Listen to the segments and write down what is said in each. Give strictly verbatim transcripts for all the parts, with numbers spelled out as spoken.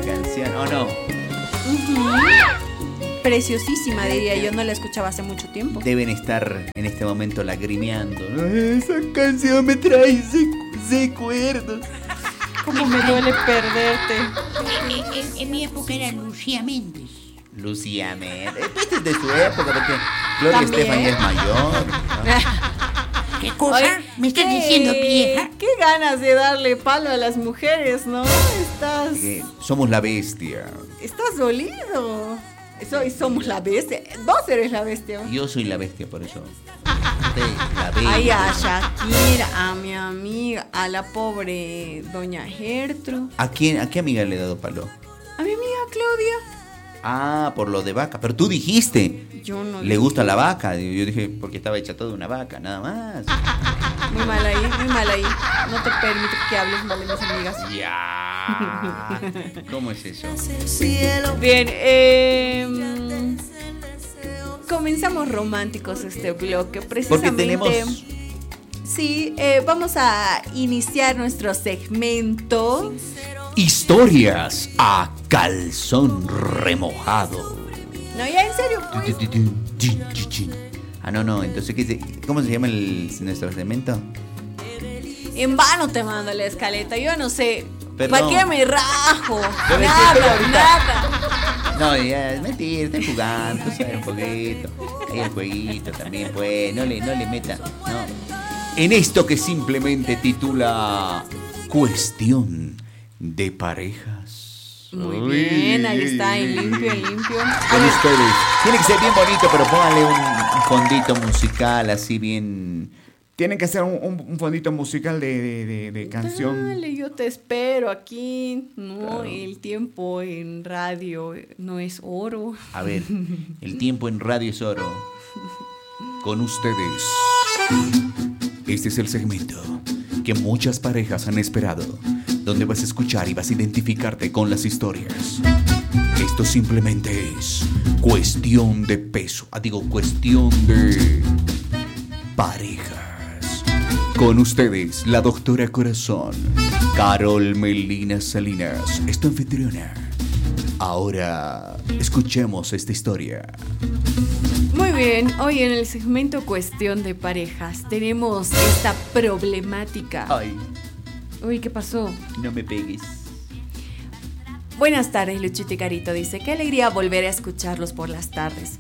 canción, ¿o no? Uh-huh. Preciosísima, diría yo, no la escuchaba hace mucho tiempo. Deben estar en este momento lagrimeando. Esa canción me trae recuerdos. Cómo me duele perderte. En, en, en mi época era Lucía Méndez. Lucía Méndez. Este es de su época, porque Gloria ¿También? Estefan ya es mayor, ¿no? ¿Qué cosa? Oye, ¿Me estás ¿qué- diciendo vieja? Qué ganas de darle palo a las mujeres, ¿no? Estás... Que somos la bestia. Estás dolido. Soy, somos la bestia. Vos eres la bestia. Yo soy la bestia, por eso. Usted, la bestia. Ay, a Shakira, a mi amiga, a la pobre doña Gertrude, ¿A quién, ¿A qué amiga le he dado palo? a mi amiga Claudia. Ah, por lo de vaca. Pero tú dijiste, Yo no le gusta la vaca. Yo dije, porque estaba hecha toda una vaca, nada más. Muy mal ahí, muy mal ahí. No te permito que hables mal de mis amigas. Ya. ¿Cómo es eso? Bien, eh, comenzamos románticos este bloque. Precisamente. Porque tenemos... Sí, eh, vamos a iniciar nuestro segmento. Historias a calzón remojado. No, ya en serio, pues. Ah, no, no. Entonces, ¿qué se- ¿cómo se llama el, nuestro segmento? En vano te mando la escaleta, yo no sé. Perdón. ¿Para qué me rajo? Pero es que Nada, estoy ahorita- nada. No, ya, es mentira, están jugando, tú sabes, un poquito. Hay el jueguito también, pues, no le, no le metan, no. En esto que simplemente titula Cuestión de Parejas. Muy Uy, bien, ahí uy, está, uy, en limpio, en uy. limpio. Con ustedes. Tiene que ser bien bonito, pero pónganle un, un fondito musical así bien... Tienen que hacer un, un- un fondito musical de, de, de- de canción. Dale, yo te espero aquí. No, Claro. el tiempo en radio no es oro. A ver, el tiempo en radio es oro. Con ustedes. Este es el segmento que muchas parejas han esperado, donde vas a escuchar y vas a identificarte con las historias. Esto simplemente es cuestión de peso. Ah, digo, cuestión de parejas. Con ustedes, la doctora Corazón, Carol Melina Salinas, es tu anfitriona. Ahora, escuchemos esta historia. Muy bien, hoy en el segmento Cuestión de Parejas tenemos esta problemática. Ay, Uy, ¿qué pasó? no me pegues. Buenas tardes, Luchito y Carito. Dice, qué alegría volver a escucharlos por las tardes.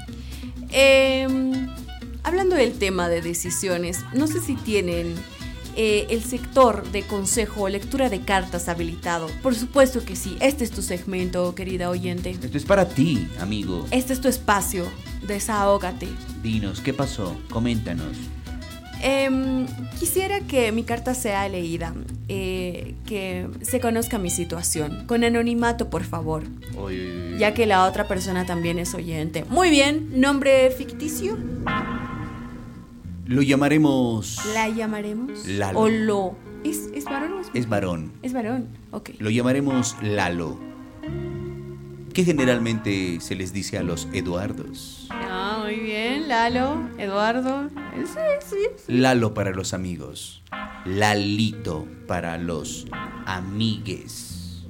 Eh, hablando del tema de decisiones, no sé si tienen eh, el sector de consejo o lectura de cartas habilitado. Por supuesto que sí. Este es tu segmento, querida oyente. Esto es para ti, amigo. Este es tu espacio. Desahógate. Dinos, ¿qué pasó? Coméntanos. Em, quisiera que mi carta sea leída, eh, que se conozca mi situación, con anonimato, por favor, Uy, uy, uy. ya que la otra persona también es oyente. Muy bien, nombre ficticio, Lo llamaremos... ¿la llamaremos? Lalo. ¿O lo? ¿Es, es varón o es Es varón. Es varón, ok. Lo llamaremos Lalo. ¿Qué generalmente se les dice a los Eduardos? Ah, muy bien, Lalo, Eduardo. Sí, sí, sí. Lalo para los amigos. Lalito para los amigues.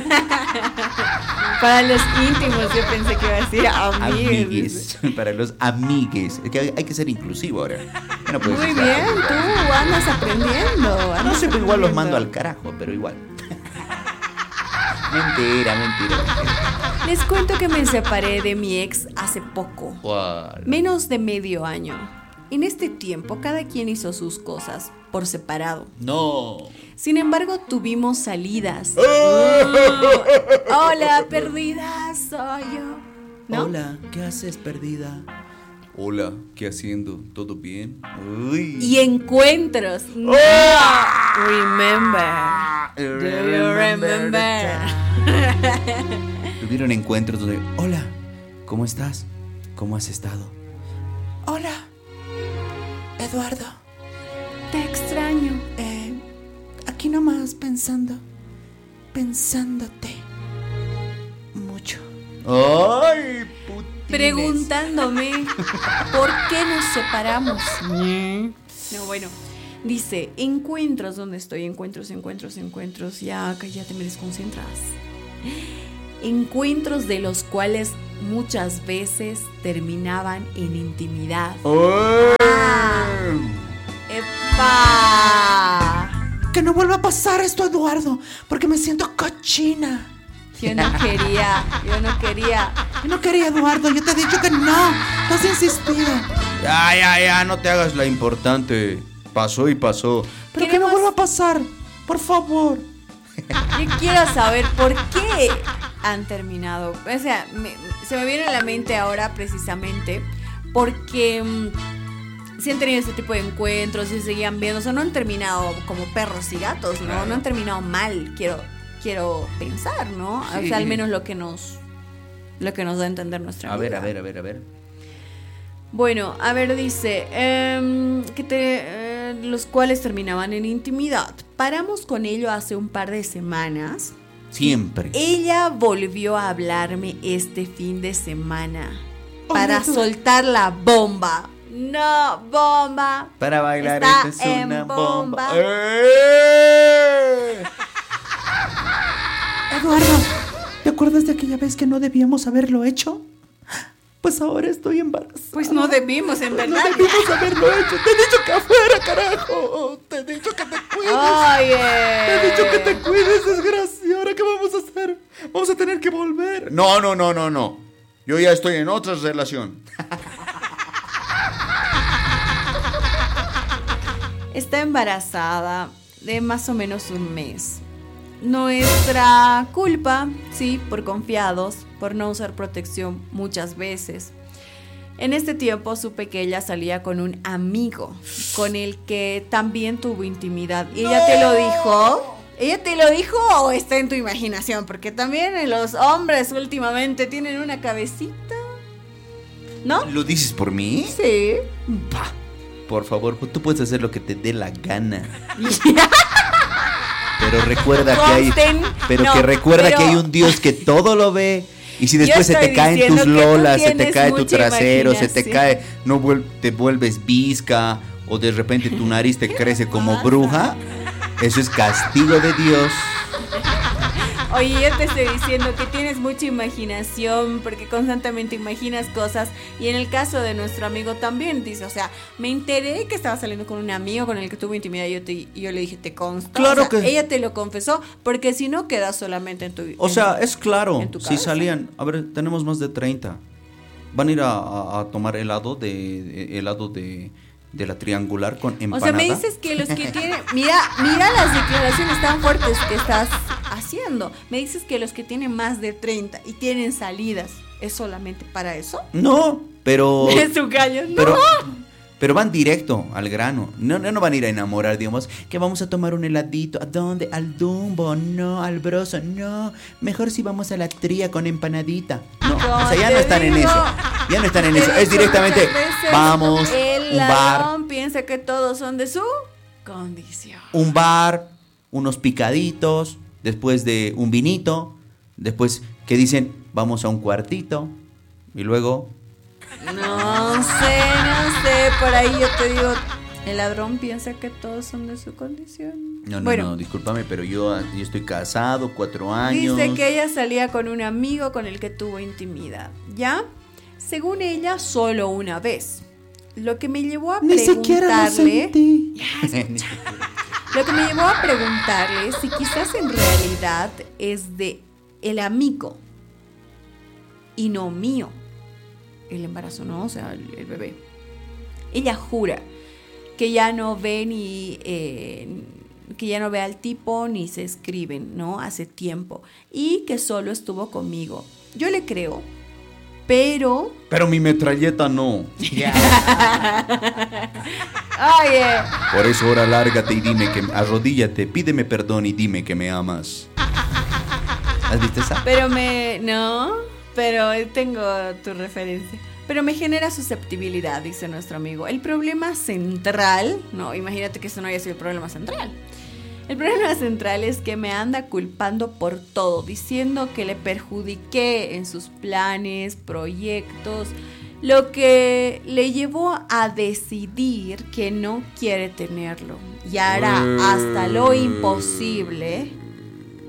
Para los íntimos, yo pensé que iba a decir amigues. Amigues. Para los amigues. Es que hay, hay que ser inclusivo ahora. Ya no puedes Muy usar- bien, tú andas aprendiendo. No andas sé, pero igual los aprendiendo. mando al carajo, pero igual. Mentira, mentira, mentira. Les cuento que me separé de mi ex hace poco, Guau. menos de medio año. En este tiempo cada quien hizo sus cosas por separado. No. Sin embargo, tuvimos salidas. Mm. Hola, perdida soy yo. ¿No? Hola, ¿qué haces, perdida? Hola, ¿qué haciendo? ¿Todo bien? Uy. Y encuentros. No. Remember. Do you remember? Tuvieron encuentros donde, hola, ¿cómo estás? ¿Cómo has estado? Hola, Eduardo. Te extraño. Eh, aquí nomás pensando, pensándote mucho. ¡Ay, putines! Preguntándome por qué nos separamos. No, bueno, dice, encuentros, ¿dónde estoy? Encuentros, encuentros, encuentros. Ya, cállate, me desconcentras. encuentros de los cuales muchas veces terminaban en intimidad. ¡Oh! Ah, ¡epa! Que no vuelva a pasar esto, Eduardo, porque me siento cochina. Yo no quería, yo no quería. Yo no quería, Eduardo, yo te he dicho que no. Tú has insistido. Ya, ya, ya, no te hagas la importante. Pasó y pasó. Pero que no Queremos- vuelva a pasar, por favor. Yo quiero saber por qué han terminado. O sea, me- se me viene a la mente ahora precisamente porque mm, si han tenido este tipo de encuentros, si seguían viendo, o sea, no han terminado como perros y gatos, ¿no? No han terminado mal, quiero, quiero pensar, ¿no? O Sí. sea, al menos lo que nos, lo que nos da a entender nuestra A ver, amiga. a ver, a ver, a ver. Bueno, a ver, dice em, que te, eh, los cuales terminaban en intimidad. Paramos con ello hace un par de semanas. Siempre. Ella volvió a hablarme este fin de semana Oh, para no, tú- soltar la bomba. No, bomba. Para bailar Está esta es una en bomba. bomba. ¡Eh! Eduardo, ¿te acuerdas de aquella vez que no debíamos haberlo hecho? Pues ahora estoy embarazada. Pues no debimos, en No verdad. debimos haberlo hecho. Te he dicho que afuera, carajo. Te he dicho que te cuides. Oye. Te he dicho que te cuides, desgracia. ¿Ahora qué vamos a hacer? Vamos a tener que volver. No, no, no, no, no. Yo ya estoy en otra relación. Está embarazada de más o menos un mes. Nuestra culpa, sí, por confiados, por no usar protección muchas veces. En este tiempo supe que ella salía con un amigo con el que también tuvo intimidad. ¿Y ella te lo dijo? ¿Ella te lo dijo o está en tu imaginación? Porque también los hombres últimamente tienen una cabecita, ¿no? ¿Lo dices por mí? Sí. Pa, por favor, tú puedes hacer lo que te dé la gana. Pero recuerda que hay, Consten- pero no, que recuerda pero- que hay un Dios que todo lo ve. Y si después se estoy te caen diciendo tus que tú lolas, se te tienes cae tu mucha trasero, se te imaginación. cae, no vuel- te vuelves visca o de repente tu nariz te crece como pasa? bruja, eso es castigo de Dios. Oye, yo te estoy diciendo que tienes mucha imaginación porque constantemente imaginas cosas y en el caso de nuestro amigo también dice, o sea, me enteré que estaba saliendo con un amigo con el que tuvo intimidad y yo, te, y yo le dije, ¿te consta? Claro O sea, que- ella te lo confesó porque si no queda solamente en tu... O en sea, tu- es claro, en tu si cabeza. salían, a ver, tenemos más de treinta. Van a ir a, a- a tomar helado de, de- helado de, de la triangular con O empanada. sea, me dices que los que tienen... Mira, mira las declaraciones tan fuertes que estás haciendo. Me dices que los que tienen más de treinta y tienen salidas, ¿es solamente para eso? No, pero De su gallo, no. pero pero van directo al grano. No, no, no van a ir a enamorar, digamos, que vamos a tomar un heladito. ¿A dónde? Al Dumbo, no, al Broso, no. Mejor si vamos a la tría con empanadita. No, o sea, ya te no están en digo, eso. Ya no están en te eso. he Es dicho directamente, muchas veces, vamos, el un bar, ladrón piensa que todos son de su condición. un bar, unos picaditos, después de un vinito, después que dicen, vamos a un cuartito, y luego, No sé, no sé, por ahí yo te digo, el ladrón piensa que todos son de su condición. no, no, bueno, no, discúlpame, pero yo, yo estoy casado, cuatro años. dice que ella salía con un amigo con el que tuvo intimidad, ¿ya? Según ella, solo una vez. Lo que me llevó a Ni siquiera lo preguntarle... sentí. Lo que me llevó a preguntarle si quizás en realidad es de el amigo y no mío. El embarazo, ¿no? O sea, el, el bebé. Ella jura que ya no ve ni... eh, que ya no ve al tipo ni se escriben, ¿no? Hace tiempo. Y que solo estuvo conmigo. Yo le creo, pero... Pero mi metralleta no. Oye, Por eso ahora lárgate y dime que... Arrodíllate, pídeme perdón y dime que me amas. ¿Has visto esa? pero me... No, pero tengo tu referencia. Pero me genera susceptibilidad, dice nuestro amigo. El problema central... No, imagínate que eso no haya sido el problema central. El problema central es que me anda culpando por todo, diciendo que le perjudiqué en sus planes, proyectos, lo que le llevó a decidir que no quiere tenerlo y hará hasta lo imposible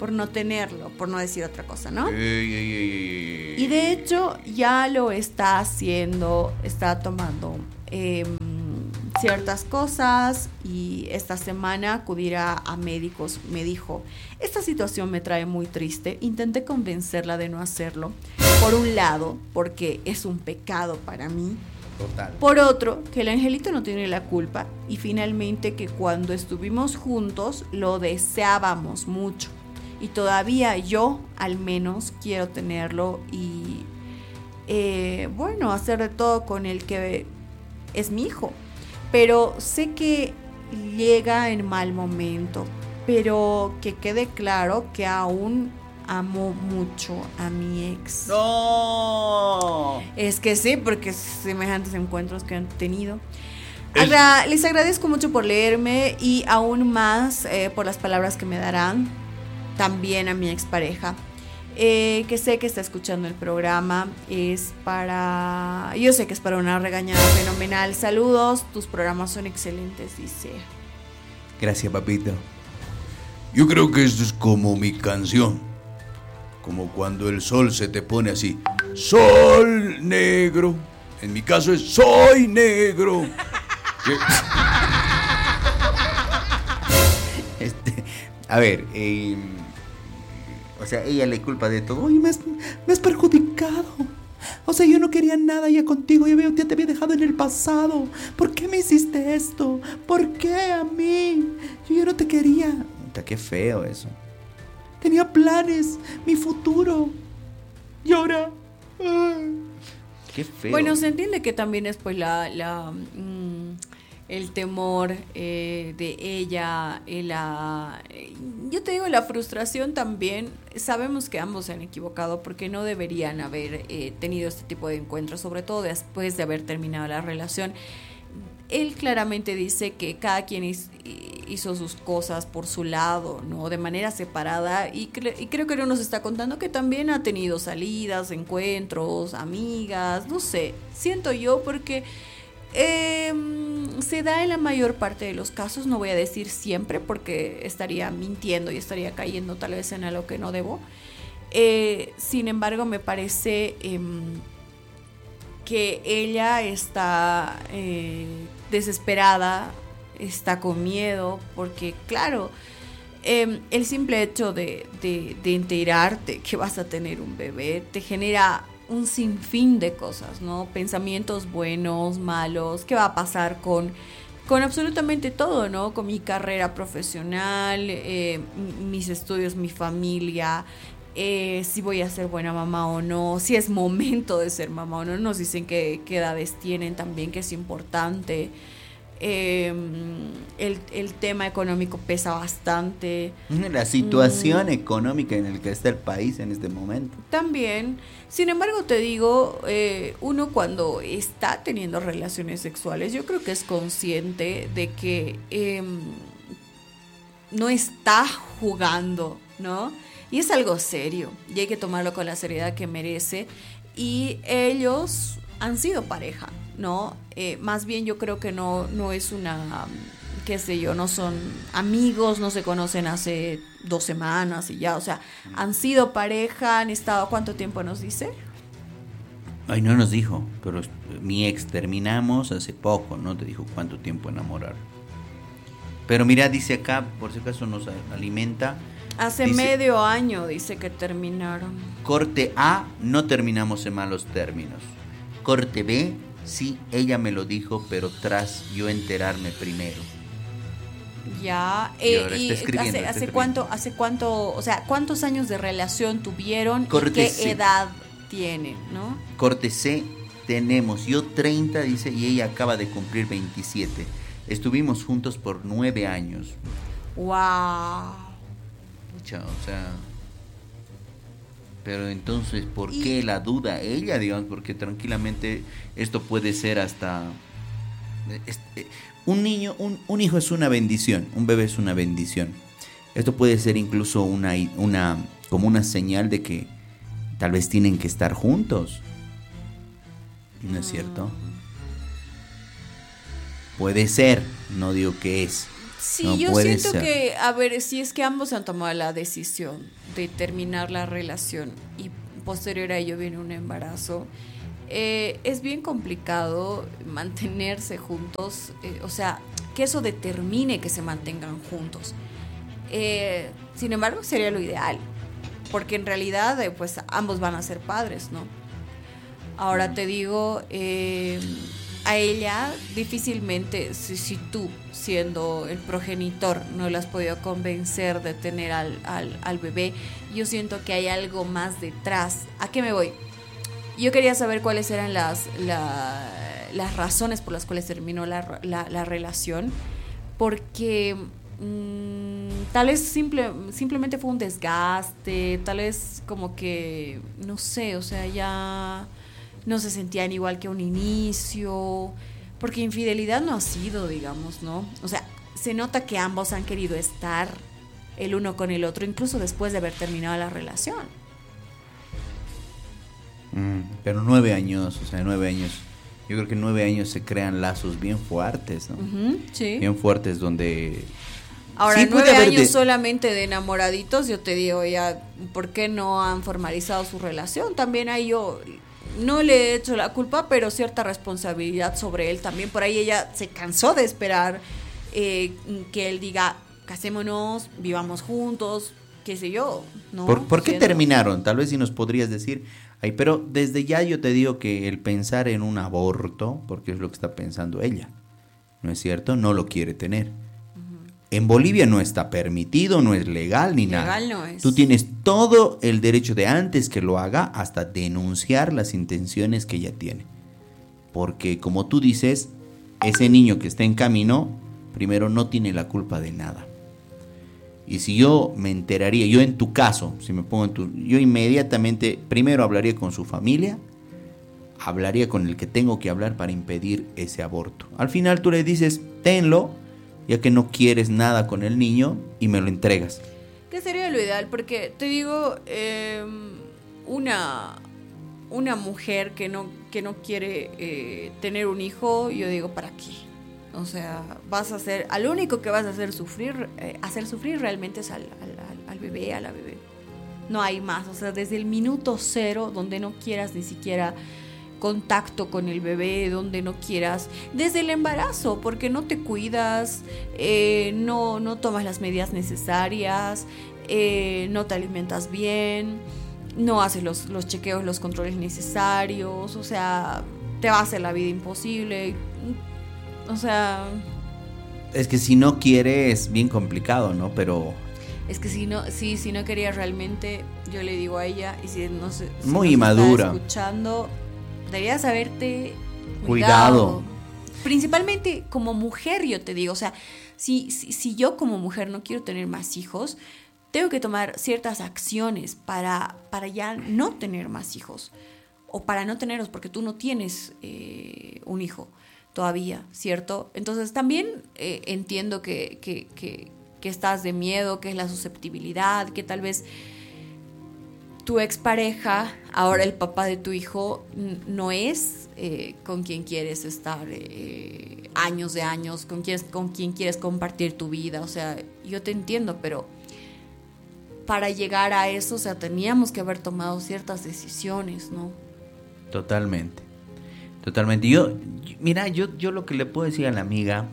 por no tenerlo, por no decir otra cosa, ¿no? Ey, ey, ey, ey, ey. Y de hecho ya lo está haciendo, está tomando eh, ciertas cosas y esta semana acudirá a médicos. Me dijo, esta situación me trae muy triste, intenté convencerla de no hacerlo, por un lado, porque es un pecado para mí, Total. por otro, que el angelito no tiene la culpa y finalmente que cuando estuvimos juntos lo deseábamos mucho y todavía yo al menos quiero tenerlo y eh, bueno, hacer de todo con el que es mi hijo, pero sé que llega en mal momento, pero que quede claro que aún amo mucho a mi ex. No. Es que sí, porque semejantes encuentros que han tenido. Agra- les agradezco mucho por leerme y aún más eh, por las palabras que me darán. También a mi expareja, eh, que sé que está escuchando el programa. Es para... Yo sé que es para una regañada fenomenal. Saludos, tus programas son excelentes, dice. Gracias, papito. Yo creo que esto es como mi canción. Como cuando el sol se te pone así. Sol negro. En mi caso es soy negro. Este, a ver, eh, o sea, ella le culpa de todo. Oye, me has, me has perjudicado. O sea, yo no quería nada ya contigo. Yo ya te había dejado en el pasado. ¿Por qué me hiciste esto? ¿Por qué a mí? Yo ya no te quería. Puta, qué feo eso. Tenía planes, mi futuro. Y ahora... ay. Qué feo. Bueno, se entiende que también es pues la, la mm, el temor eh, de ella, eh, la, eh, yo te digo, la frustración también. Sabemos que ambos se han equivocado porque no deberían haber eh, tenido este tipo de encuentros, sobre todo después de haber terminado la relación. Él claramente dice que cada quien hizo, hizo sus cosas por su lado, ¿no? De manera separada y, cre- y creo que no nos está contando que también ha tenido salidas, encuentros, amigas, no sé, siento yo porque eh, se da en la mayor parte de los casos, no voy a decir siempre porque estaría mintiendo y estaría cayendo tal vez en algo que no debo. Eh, sin embargo, me parece... Eh, que ella está eh, desesperada, está con miedo, porque claro, eh, el simple hecho de, de, de enterarte que vas a tener un bebé te genera un sinfín de cosas, ¿no? Pensamientos buenos, malos, ¿qué va a pasar con, con absolutamente todo, ¿no? Con mi carrera profesional, eh, mis estudios, mi familia... Eh, si voy a ser buena mamá o no, si es momento de ser mamá o no. Nos dicen que qué edades tienen también, que es importante. Eh, el, el tema económico pesa bastante. La situación mm. económica en la que está el país en este momento. También, sin embargo, te digo, eh, uno cuando está teniendo relaciones sexuales, yo creo que es consciente de que eh, no está jugando, ¿no? Y es algo serio y hay que tomarlo con la seriedad que merece. Y ellos han sido pareja, ¿no? Eh, más bien yo creo que no, no es una, qué sé yo, no son amigos, no se conocen hace dos semanas y ya. O sea, han sido pareja, han estado, ¿cuánto tiempo nos dice? Ay, no nos dijo, pero mi ex terminamos hace poco, no te dijo cuánto tiempo enamorar. Pero mira, dice acá, por si acaso nos alimenta... Hace dice, medio año dice que terminaron. Corte A, no terminamos en malos términos. Corte B, sí, ella me lo dijo, pero tras yo enterarme primero. Ya, eh, y, y hace, hace cuánto, hace cuánto, o sea, ¿cuántos años de relación tuvieron? Corte y qué C. edad tienen, ¿no? Corte C, tenemos yo treinta, dice, y ella acaba de cumplir veintisiete. Estuvimos juntos por nueve años. Wow. O sea, pero entonces, ¿por qué la duda? Ella, digamos, porque tranquilamente esto puede ser hasta este, un niño, un, un hijo es una bendición, un bebé es una bendición. Esto puede ser incluso una, una como una señal de que tal vez tienen que estar juntos, ¿no es cierto? Puede ser, no digo que es. Sí, No yo puede siento ser. que, a ver, si es que ambos han tomado la decisión de terminar la relación y posterior a ello viene un embarazo, eh, es bien complicado mantenerse juntos, eh, o sea, que eso determine que se mantengan juntos. Eh, sin embargo, sería lo ideal, porque en realidad, eh, pues ambos van a ser padres, ¿no? Ahora te digo, eh, a ella difícilmente, si, si tú, siendo el progenitor, no la has podido convencer de tener al, al, al bebé, yo siento que hay algo más detrás. ¿A qué me voy? Yo quería saber cuáles eran las, la, las razones por las cuales terminó la, la, la relación, porque mmm, tal vez simple, simplemente fue un desgaste, tal vez como que, no sé, o sea, ya no se sentían igual que un inicio, porque infidelidad no ha sido, digamos, ¿no? O sea, se nota que ambos han querido estar el uno con el otro, incluso después de haber terminado la relación. Mm, pero nueve años, o sea, nueve años. Yo creo que en nueve años se crean lazos bien fuertes, ¿no? Uh-huh, sí. Bien fuertes donde... Ahora, sí, puede nueve haber años de- solamente de enamoraditos, yo te digo ya, ¿por qué no han formalizado su relación? También ahí yo no le he hecho la culpa, pero cierta responsabilidad sobre él también. Por ahí ella se cansó de esperar eh, que él diga, casémonos, vivamos juntos, qué sé yo, ¿no? ¿Por, por qué Siendo- terminaron? Tal vez si nos podrías decir. Ay, pero desde ya yo te digo que el pensar en un aborto, porque es lo que está pensando ella, ¿no es cierto? No lo quiere tener. En Bolivia no está permitido, no es legal ni nada. Legal no es. Tú tienes todo el derecho de antes que lo haga hasta denunciar las intenciones que ella tiene. Porque como tú dices, ese niño que está en camino, primero no tiene la culpa de nada. Y si yo me enteraría, yo en tu caso, si me pongo en tu, yo inmediatamente primero hablaría con su familia, hablaría con el que tengo que hablar para impedir ese aborto. Al final tú le dices, tenlo, ya que no quieres nada con el niño y me lo entregas. ¿Qué sería lo ideal? Porque te digo, eh, una, una mujer que no, que no quiere eh, tener un hijo, yo digo, ¿para qué? O sea, vas a hacer, al único que vas a hacer sufrir, eh, hacer sufrir realmente es al, al, al- al bebé, a la bebé. No hay más, o sea, desde el minuto cero, donde no quieras ni siquiera contacto con el bebé, donde no quieras, desde el embarazo, porque no te cuidas, eh, no, no tomas las medidas necesarias, eh, no te alimentas bien, no haces los, los chequeos, los controles necesarios, o sea, te va a hacer la vida imposible, o sea, Es que si no quiere es bien complicado, ¿no? Pero es que si no, si, si no quería realmente, yo le digo a ella, y si no se, si Muy no se inmadura. está escuchando, deberías haberte Cuidado. cuidado. Principalmente como mujer, yo te digo, o sea, si, si, si yo como mujer no quiero tener más hijos, tengo que tomar ciertas acciones para, para ya no tener más hijos, o para no tenerlos, porque tú no tienes eh, un hijo todavía, ¿cierto? Entonces también eh, entiendo que, que, que, que estás de miedo, que es la susceptibilidad, que tal vez tu expareja, ahora el papá de tu hijo, n- no es eh, con quien quieres estar eh, años de años, con quien, con quien quieres compartir tu vida. O sea, yo te entiendo, pero para llegar a eso, o sea, teníamos que haber tomado ciertas decisiones, ¿no? totalmente. Totalmente. Yo, yo- mira, yo, yo lo que le puedo decir a la amiga,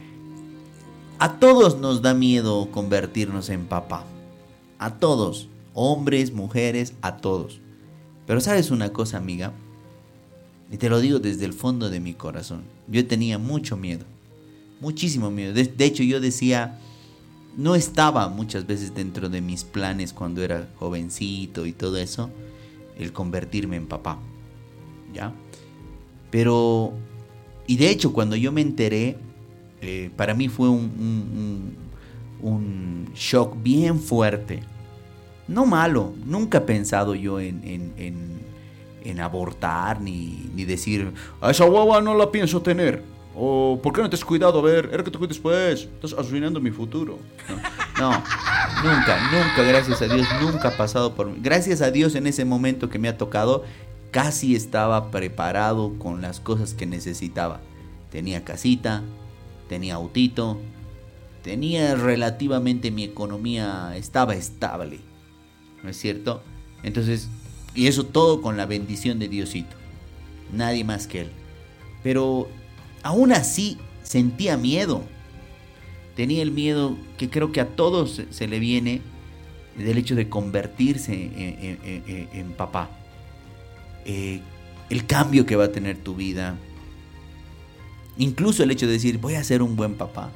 a todos nos da miedo convertirnos en papá. A todos. Hombres, mujeres, a todos. Pero ¿sabes una cosa, amiga? Y te lo digo desde el fondo de mi corazón. Yo tenía mucho miedo. Muchísimo miedo. De, de hecho, yo decía, no estaba muchas veces dentro de mis planes cuando era jovencito y todo eso, el convertirme en papá. ¿Ya? Pero, y de hecho, cuando yo me enteré, eh, para mí fue un, un, un, un shock bien fuerte. No malo, nunca he pensado yo en, en, en, en abortar ni, ni decir, A esa guagua no la pienso tener. O, ¿por qué no te has cuidado? A ver, era que te cuides después. Estás arruinando mi futuro. no, nunca, nunca, gracias a Dios, nunca ha pasado por mí. Gracias a Dios en ese momento que me ha tocado, casi estaba preparado con las cosas que necesitaba. Tenía casita, tenía autito, tenía relativamente mi economía, estaba estable, ¿no es cierto? Entonces, y eso todo con la bendición de Diosito, nadie más que él. Pero aún así sentía miedo, tenía el miedo que creo que a todos se, se le viene del hecho de convertirse en, en, en, en papá. Eh, el cambio que va a tener tu vida, incluso el hecho de decir voy a ser un buen papá.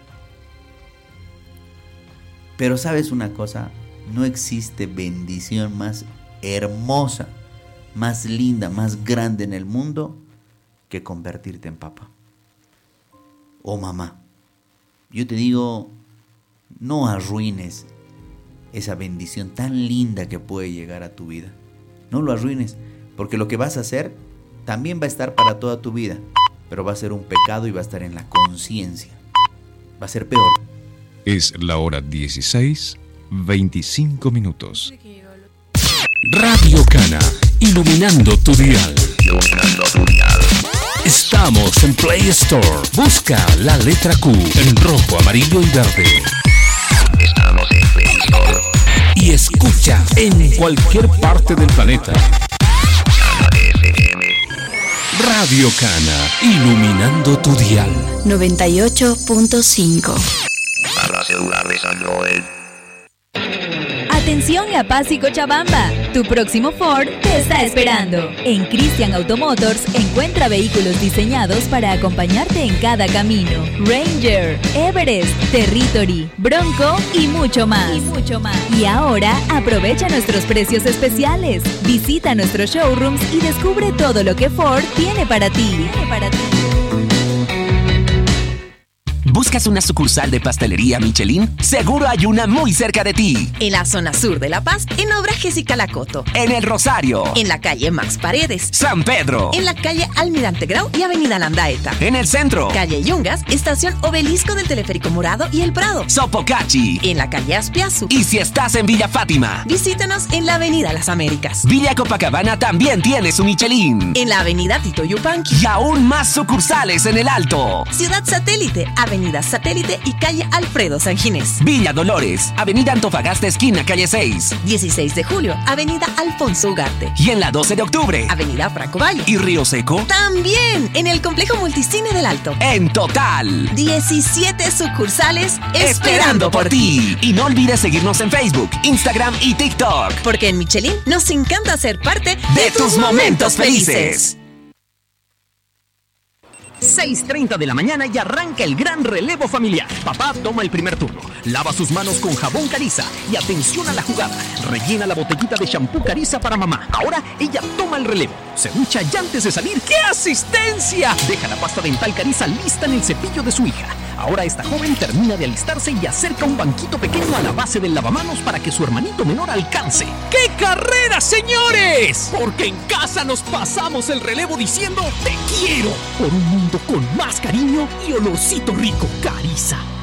Pero sabes una cosa, no existe bendición más hermosa, más linda, más grande en el mundo que convertirte en papá o mamá. Yo te digo, no arruines esa bendición tan linda que puede llegar a tu vida. No lo arruines, porque lo que vas a hacer también va a estar para toda tu vida, pero va a ser un pecado y va a estar en la conciencia. Va a ser peor. Es la hora dieciséis, veinticinco minutos. Radio Cana, iluminando tu dial. Iluminando tu dial. Estamos en Play Store. Busca la letra Q en rojo, amarillo y verde. Estamos en Play Store. Y escucha en cualquier parte del planeta. Radio Cana, iluminando tu dial. noventa y ocho punto cinco. Para celulares Android. Atención La Paz y Cochabamba, tu próximo Ford te está esperando. En Christian Automotors encuentra vehículos diseñados para acompañarte en cada camino. Ranger, Everest, Territory, Bronco y mucho más. Y mucho más. Y ahora aprovecha nuestros precios especiales. Visita nuestros showrooms y descubre todo lo que Ford tiene para ti. Tiene para ti. ¿Buscas una sucursal de pastelería Michelin? Seguro hay una muy cerca de ti. En la zona sur de La Paz, en Obra Jessica Lacoto. En El Rosario. En la calle Max Paredes. San Pedro. En la calle Almirante Grau y Avenida Landaeta. En el centro. Calle Yungas, estación Obelisco del Teleférico Morado y El Prado. Sopocachi. En la calle Aspiazu. Y si estás en Villa Fátima, visítanos en la Avenida Las Américas. Villa Copacabana también tiene su Michelin. En la Avenida Tito Yupanqui. Y aún más sucursales en el Alto. Ciudad Satélite, Avenida Satélite y calle Alfredo San Ginés. Villa Dolores, Avenida Antofagasta esquina calle seis. dieciséis de julio, Avenida Alfonso Ugarte. Y en la doce de octubre, Avenida Franco Valle. ¿Y Río Seco? También en el Complejo Multicine del Alto. En total, diecisiete sucursales esperando por ti. Y no olvides seguirnos en Facebook, Instagram y TikTok. Porque en Michelin nos encanta ser parte de, de tus, tus momentos felices. felices. seis treinta de la mañana y arranca el gran relevo familiar. Papá toma el primer turno, lava sus manos con jabón Cariza y atención a la jugada. Rellena la botellita de shampoo Cariza para mamá. Ahora ella toma el relevo. Se ducha y antes de salir, ¡qué asistencia! Deja la pasta dental Cariza lista en el cepillo de su hija. Ahora esta joven termina de alistarse y acerca un banquito pequeño a la base del lavamanos para que su hermanito menor alcance. ¡Qué carrera, señores! Porque en casa nos pasamos el relevo diciendo te quiero. Por un mundo con más cariño y olorcito rico. Cariza.